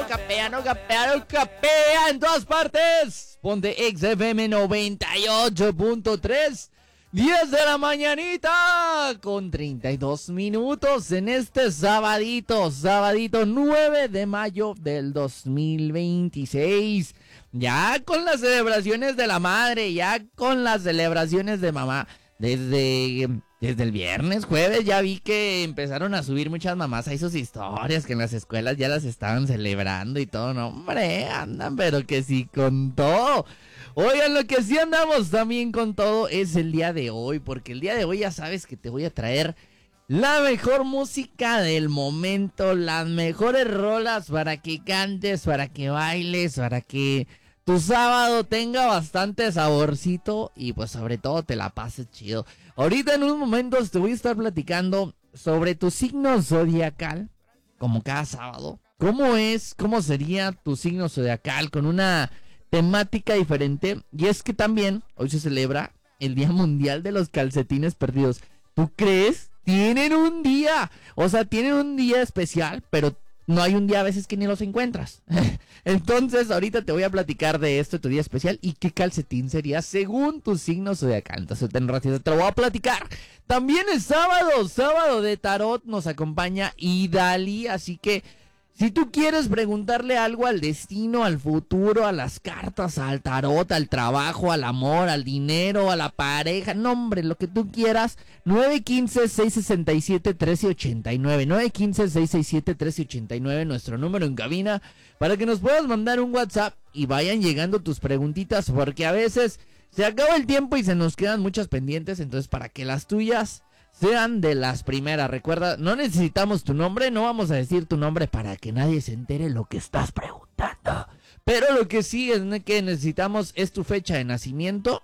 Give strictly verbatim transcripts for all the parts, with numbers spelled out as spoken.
capea, no capea, no capea en todas partes. Ponte X F M noventa y ocho punto tres. diez de la mañanita con treinta y dos minutos en este sabadito, sabadito nueve de mayo del dos mil veintiséis. Ya con las celebraciones de la madre, ya con las celebraciones de mamá. Desde, desde el viernes, jueves, ya vi que empezaron a subir muchas mamás ahí sus historias, que en las escuelas ya las estaban celebrando y todo. No, hombre, andan, pero que sí con todo. Oigan, lo que sí andamos también con todo es el día de hoy, porque el día de hoy ya sabes que te voy a traer la mejor música del momento, las mejores rolas para que cantes, para que bailes, para que tu sábado tenga bastante saborcito y pues sobre todo te la pases chido. Ahorita en unos momentos te voy a estar platicando sobre tu signo zodiacal, como cada sábado. ¿Cómo es? ¿Cómo sería tu signo zodiacal con una temática diferente? Y es que también hoy se celebra el Día Mundial de los Calcetines Perdidos. ¿Tú crees? Tienen un día, o sea, tienen un día especial, pero no hay un día a veces que ni los encuentras. Entonces ahorita te voy a platicar de esto, tu día especial, y qué calcetín sería según tu signo zodiacal. Entonces en un ratito te lo voy a platicar. También es sábado, sábado de tarot, nos acompaña Idali, así que si tú quieres preguntarle algo al destino, al futuro, a las cartas, al tarot, al trabajo, al amor, al dinero, a la pareja, no hombre, lo que tú quieras, nueve uno cinco, seis seis siete, uno tres ocho nueve, nueve uno cinco, seis seis siete, uno tres ocho nueve, nuestro número en cabina, para que nos puedas mandar un WhatsApp y vayan llegando tus preguntitas, porque a veces se acaba el tiempo y se nos quedan muchas pendientes, entonces para que las tuyas sean de las primeras. Recuerda, no necesitamos tu nombre, no vamos a decir tu nombre para que nadie se entere lo que estás preguntando. Pero lo que sí es que necesitamos es tu fecha de nacimiento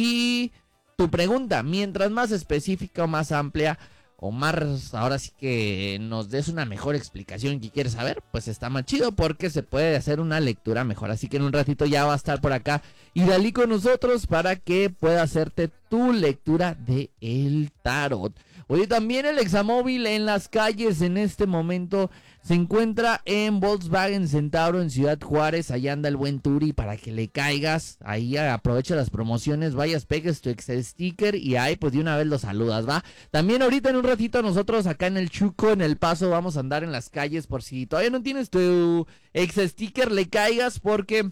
y tu pregunta. Mientras más específica o más amplia o más, ahora sí que nos des una mejor explicación que quieres saber, pues está más chido porque se puede hacer una lectura mejor. Así que en un ratito ya va a estar por acá Idali con nosotros para que pueda hacerte tu lectura de el tarot. Oye, también el Examóvil en las calles en este momento se encuentra en Volkswagen Centauro en Ciudad Juárez. Allá anda el buen Turi para que le caigas. Ahí aprovecha las promociones, vayas, pegues tu ex sticker y ahí pues de una vez lo saludas, ¿va? También ahorita en un ratito nosotros acá en el Chuco, en El Paso, vamos a andar en las calles por si todavía no tienes tu ex sticker, le caigas porque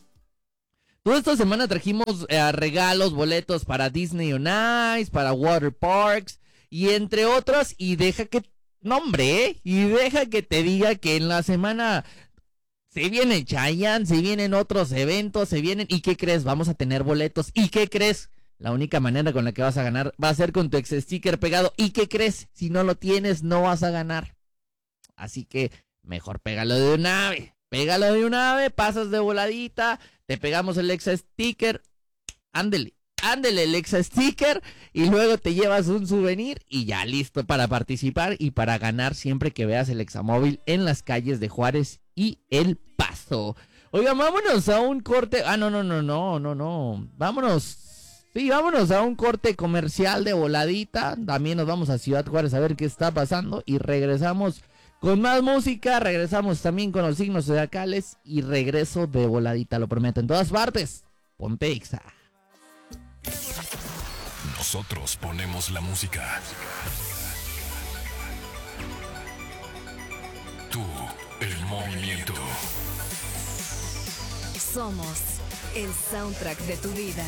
toda esta semana trajimos eh, regalos, boletos para Disney on Ice, para Water Parks y entre otras, y deja que, no hombre, ¿eh? y deja que te diga que en la semana se viene Chayanne, se vienen otros eventos, se vienen, ¿y qué crees? Vamos a tener boletos, ¿y qué crees? La única manera con la que vas a ganar va a ser con tu ex sticker pegado, ¿y qué crees? Si no lo tienes, no vas a ganar. Así que mejor pégalo de una vez, pégalo de una vez, pasas de voladita, te pegamos el ex sticker, ándele. Ándele el ex sticker y luego te llevas un souvenir y ya listo para participar y para ganar siempre que veas el Examóvil en las calles de Juárez y El Paso. Oigan, vámonos a un corte. Ah, no, no, no, no, no, no. Vámonos. Sí, vámonos a un corte comercial de voladita. También nos vamos a Ciudad Juárez a ver qué está pasando y regresamos con más música. Regresamos también con los signos zodiacales y regreso de voladita, lo prometo. En todas partes, ponte Exa. Nosotros ponemos la música. Tú, el movimiento. Somos el soundtrack de tu vida.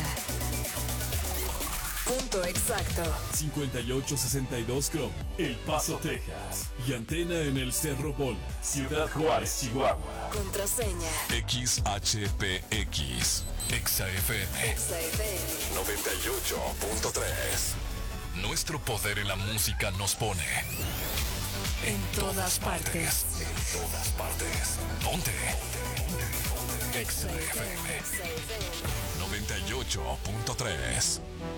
Punto exacto. cincuenta y ocho sesenta y dos Chrome, El Paso, Texas. Y antena en el Cerro Bol, Ciudad Juárez, Chihuahua. Contraseña X H P X. Exa F M. Exa F M noventa y ocho punto tres. Nuestro poder en la música nos pone en todas partes. En todas partes. Ponte. Exa F M noventa y ocho punto tres.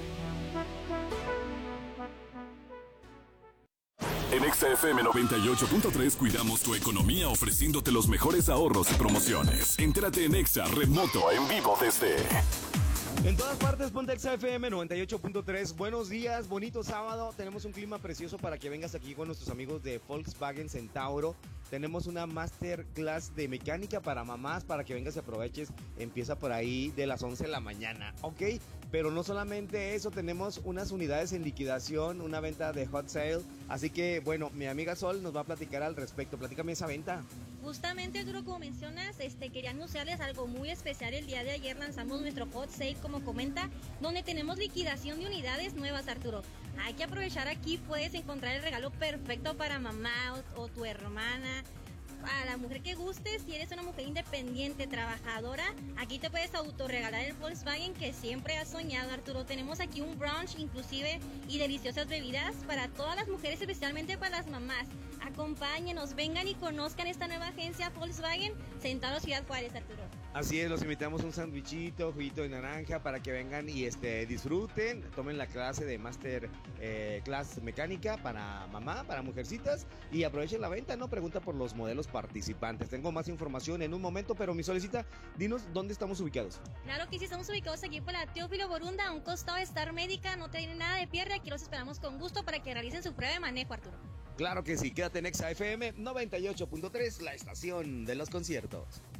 En Exa F M noventa y ocho punto tres cuidamos tu economía ofreciéndote los mejores ahorros y promociones. Entérate en Exa Remoto en vivo desde En todas partes, ponte Exa F M noventa y ocho punto tres. Buenos días, bonito sábado. Tenemos un clima precioso para que vengas aquí con nuestros amigos de Volkswagen Centauro. Tenemos una masterclass de mecánica para mamás para que vengas y aproveches. Empieza por ahí de las once de la mañana, ¿ok? Pero no solamente eso, tenemos unas unidades en liquidación, una venta de hot sale. Así que, bueno, mi amiga Sol nos va a platicar al respecto. Platícame esa venta. Justamente, Arturo, como mencionas, este, quería anunciarles algo muy especial. El día de ayer lanzamos nuestro hot sale, como comenta, donde tenemos liquidación de unidades nuevas, Arturo. Hay que aprovechar aquí, puedes encontrar el regalo perfecto para mamá o, o tu hermana, a la mujer que gustes. Si eres una mujer independiente, trabajadora, aquí te puedes autorregalar el Volkswagen que siempre has soñado, Arturo. Tenemos aquí un brunch inclusive y deliciosas bebidas para todas las mujeres, especialmente para las mamás. Acompáñenos, vengan y conozcan esta nueva agencia Volkswagen Centauro Ciudad Juárez, Arturo. Así es, los invitamos a un sandwichito, juguito de naranja para que vengan y este, disfruten, tomen la clase de Master eh, Class Mecánica para mamá, para mujercitas y aprovechen la venta, ¿no? Pregunta por los modelos participantes. Tengo más información en un momento, pero mi Solecita, dinos dónde estamos ubicados. Claro que sí, estamos ubicados aquí por la Teófilo Borunda, a un costado de Star Médica, no tienen nada de pierde, aquí los esperamos con gusto para que realicen su prueba de manejo, Arturo. Claro que sí, quédate en Exa F M noventa y ocho punto tres, la estación de los conciertos.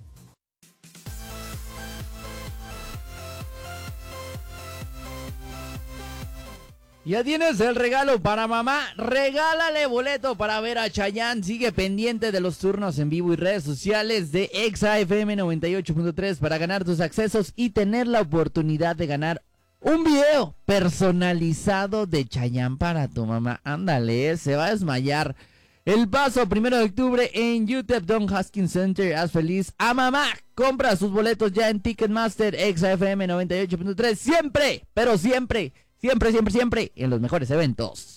Ya tienes el regalo para mamá, regálale boleto para ver a Chayanne. Sigue pendiente de los turnos en vivo y redes sociales de Exa F M noventa y ocho punto tres para ganar tus accesos y tener la oportunidad de ganar un video personalizado de Chayanne para tu mamá. Ándale, se va a desmayar. El Paso, primero de octubre en YouTube Don Haskins Center. Haz feliz a mamá. Compra sus boletos ya en Ticketmaster. Exa F M noventa y ocho punto tres. Siempre, pero siempre, siempre, siempre, siempre en los mejores eventos.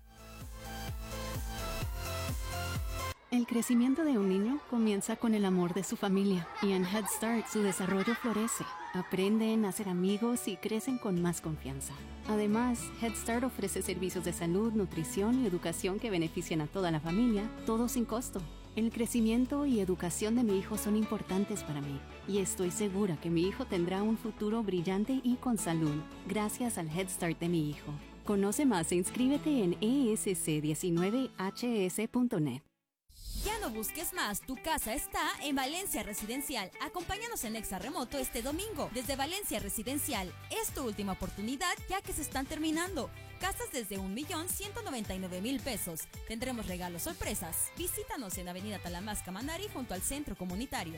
El crecimiento de un niño comienza con el amor de su familia y en Head Start su desarrollo florece. Aprenden a hacer amigos y crecen con más confianza. Además, Head Start ofrece servicios de salud, nutrición y educación que benefician a toda la familia, todo sin costo. El crecimiento y educación de mi hijo son importantes para mí y estoy segura que mi hijo tendrá un futuro brillante y con salud gracias al Head Start de mi hijo. Conoce más e inscríbete en E S C diecinueve H S punto net. Ya no busques más, tu casa está en Valencia Residencial. Acompáñanos en Exa Remoto este domingo desde Valencia Residencial. Es tu última oportunidad ya que se están terminando. Casas desde un millón ciento noventa y nueve mil pesos. Tendremos regalos sorpresas. Visítanos en Avenida Talamasca Manari junto al Centro Comunitario.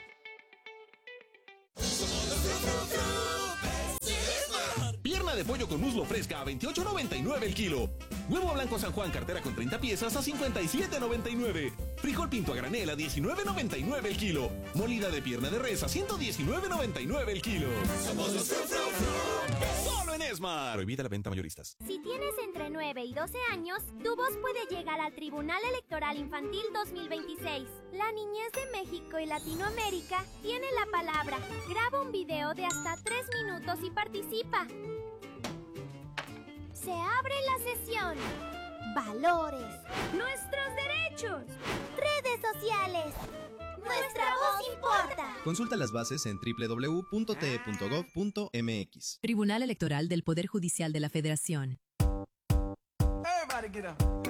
Pierna de pollo con muslo fresca a veintiocho noventa y nueve el kilo. Huevo blanco San Juan cartera con treinta piezas a cincuenta y siete noventa y nueve. Frijol pinto a granel a diecinueve noventa y nueve el kilo. Molida de pierna de res a ciento diecinueve noventa y nueve el kilo. Somos los Fru Fru Fru. Solo en Esmar. Prohibida la venta mayoristas. Si tienes entre nueve y doce años, tu voz puede llegar al Tribunal Electoral Infantil dos mil veintiséis. La niñez de México y Latinoamérica tiene la palabra. Graba un video de hasta tres minutos y participa. Se abre la sesión. Valores. Nuestros derechos. Redes sociales. Nuestra voz importa. Consulta las bases en doble u doble u doble u punto t e punto gov punto m x. Tribunal Electoral del Poder Judicial de la Federación. Everybody get up.